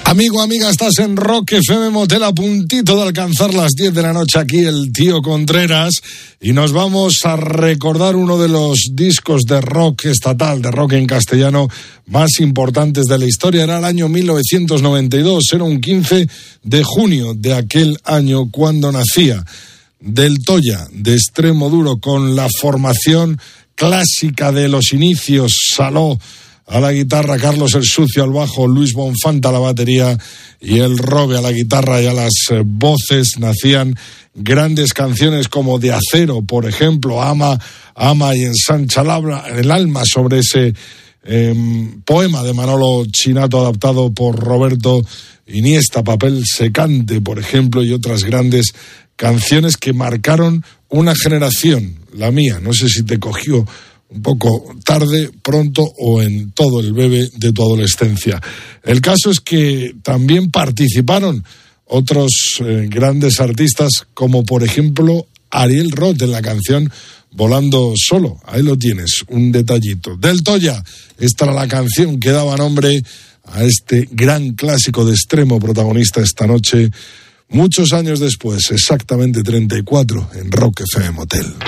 Amigo, amiga, estás en Rock FM Motel, a puntito de alcanzar las 10 de la noche, aquí el tío Contreras, y nos vamos a recordar uno de los discos de rock estatal, de rock en castellano, más importantes de la historia. Era el año 1992, era un 15 de junio de aquel año cuando nacía Del Toya, de Extremoduro, con la formación clásica de los inicios: Saló a la guitarra, Carlos el Sucio al bajo, Luis Bonfanta a la batería y el Robe a la guitarra y a las voces. Nacían grandes canciones como De Acero, por ejemplo, Ama y Ensancha el alma, sobre ese poema de Manolo Chinato adaptado por Roberto Iniesta, Papel secante, por ejemplo, y otras grandes canciones que marcaron una generación, la mía. No sé si te cogió un poco tarde, pronto o en todo el bebé de tu adolescencia. El caso es que también participaron otros grandes artistas, como por ejemplo Ariel Roth en la canción Volando Solo. Ahí lo tienes, un detallito. Del Toya, esta era la canción que daba nombre a este gran clásico de Extremo, protagonista esta noche, muchos años después, exactamente 34, en Rock FM Motel.